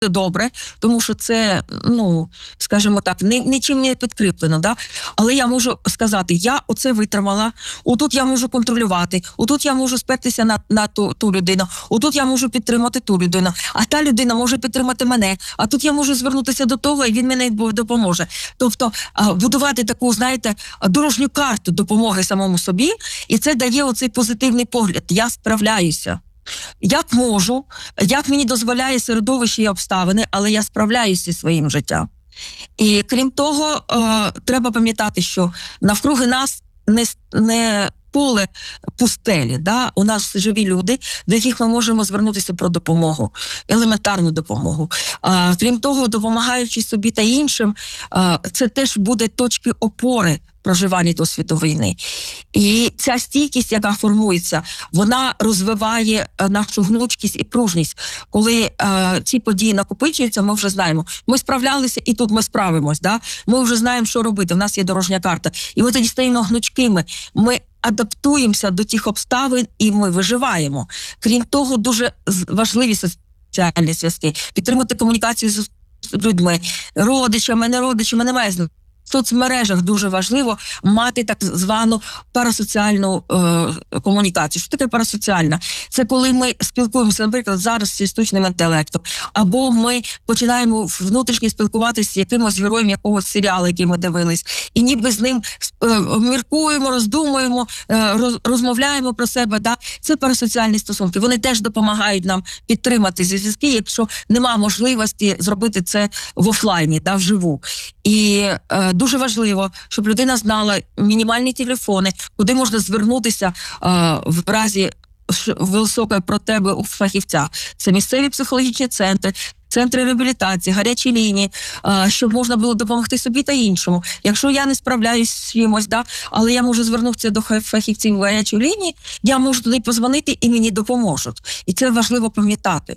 добре, тому що це, скажімо так, нічим не підкріплено, да? Але я можу сказати, я оце витримала, отут я можу контролювати, отут я можу спертися на ту людину, отут я можу підтримати ту людину, а та людина може підтримати мене, а тут я можу звернутися до того, і він мені допоможе. Тобто будувати таку, знаєте, дорожню карту допомоги самому собі, і це дає оцей позитивний погляд. Я справляюся. Як можу, як мені дозволяє середовище і обставини, але я справляюся зі своїм життям. І крім того, треба пам'ятати, що навкруги нас не поле пустелі, да? У нас живі люди, до яких ми можемо звернутися про допомогу, елементарну допомогу. Крім того, допомагаючи собі та іншим, це теж буде точки опори проживання досвіду війни. І ця стійкість, яка формується, вона розвиває нашу гнучкість і пружність. Коли ці події накопичуються, ми вже знаємо, ми справлялися і тут ми справимось. Да? Ми вже знаємо, що робити, в нас є дорожня карта. І ми тоді стаємо гнучкими, ми адаптуємося до тих обставин і ми виживаємо. Крім того, дуже важливі соціальні зв'язки. Підтримати комунікацію з людьми, родичами, не родичами, немає значення. В соцмережах дуже важливо мати так звану парасоціальну комунікацію. Що таке парасоціальна? Це коли ми спілкуємося, наприклад, зараз з штучним інтелектом, або ми починаємо внутрішньо спілкуватися з якимось героєм якогось серіалу, який ми дивились, і ніби з ним міркуємо, роздумуємо, розмовляємо про себе. Да? Це парасоціальні стосунки. Вони теж допомагають нам підтримати зв'язки, якщо нема можливості зробити це в офлайні, да, вживу. І дуже важливо, щоб людина знала мінімальні телефони, куди можна звернутися в разі високої потреби у фахівця. Це місцеві психологічні центри, центри реабілітації, гарячі лінії, щоб можна було допомогти собі та іншому. Якщо я не справляюсь з чимось, да, але я можу звернутися до фахівців в гарячій лінії, я можу туди позвонити і мені допоможуть. І це важливо пам'ятати.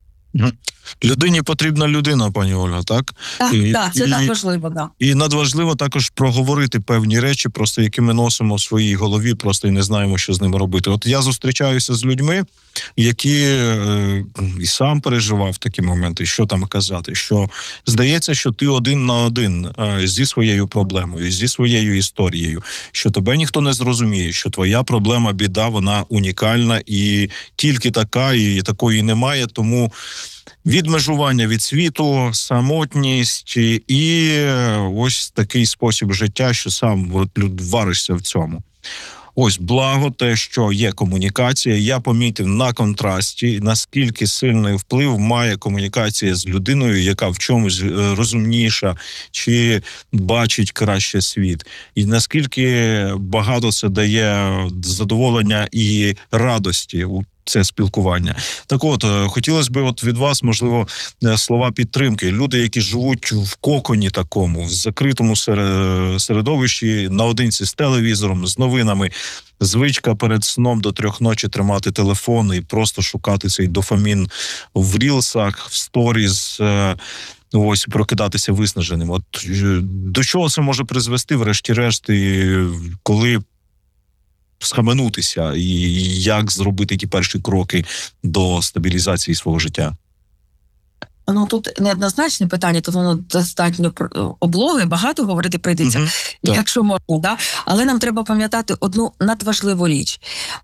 Людині потрібна людина, пані Ольга, так? Так, це надважливо, да. І надважливо також проговорити певні речі, просто які ми носимо в своїй голові, просто і не знаємо, що з ними робити. От я зустрічаюся з людьми, які і сам переживав такі моменти, що там казати, що здається, що ти один на один зі своєю проблемою, зі своєю історією, що тебе ніхто не зрозуміє, що твоя проблема, біда, вона унікальна і тільки така, і такої немає, тому відмежування від світу, самотність і ось такий спосіб життя, що сам варишся в цьому. Ось благо те, що є комунікація. Я помітив на контрасті, наскільки сильний вплив має комунікація з людиною, яка в чомусь розумніша чи бачить краще світ. І наскільки багато це дає задоволення і радості у це спілкування. Так от, хотілося б від вас, можливо, слова підтримки. Люди, які живуть в коконі такому, в закритому середовищі, наодинці з телевізором, з новинами, звичка перед сном до 3 ночі тримати телефон і просто шукати цей дофамін в рілсах, в сторіз, ось, прокидатися виснаженим. От до чого це може призвести, врешті-решт, коли схаменутися і як зробити ті перші кроки до стабілізації свого життя? Тут неоднозначне питання, тут воно достатньо облоги, багато говорити прийдеться, якщо можна, да? Але нам треба пам'ятати одну надважливу річ.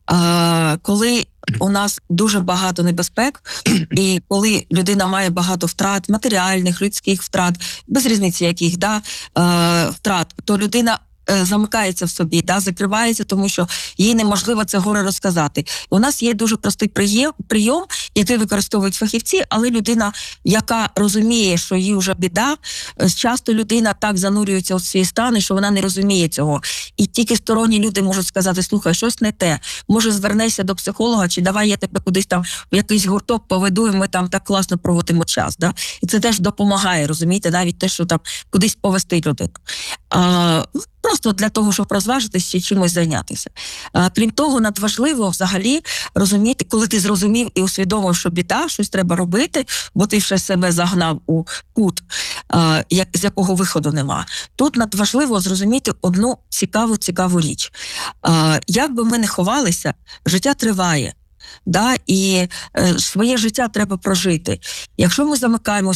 Коли у нас дуже багато небезпек, і коли людина має багато втрат, матеріальних, людських втрат, без різниці яких, да, втрат, то людина замикається в собі, да, закривається, тому що їй неможливо це горе розказати. У нас є дуже простий прийом, який використовують фахівці, але людина, яка розуміє, що їй вже біда, часто людина так занурюється у свої стани, що вона не розуміє цього. І тільки сторонні люди можуть сказати: слухай, щось не те, може звернешся до психолога, чи давай я тебе кудись там в якийсь гурток поведу, і ми там так класно проводимо час. Да? І це теж допомагає, розумієте, навіть те, що там кудись повести людину. Просто для того, щоб розважитися чи чимось зайнятися. Крім того, надважливо взагалі розуміти, коли ти зрозумів і усвідомив, що біда, щось треба робити, бо ти вже себе загнав у кут, з якого виходу нема. Тут надважливо зрозуміти одну цікаву річ. Як би ми не ховалися, життя триває. да, і своє життя треба прожити. Якщо ми замикаємо